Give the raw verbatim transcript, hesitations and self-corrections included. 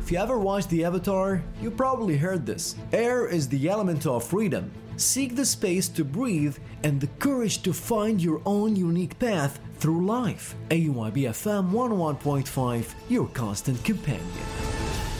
If you ever watched the Avatar, you probably heard this. Air is the element of freedom. Seek the space to breathe and the courage to find your own unique path through life. A U I B F M one oh one point five, your constant companion.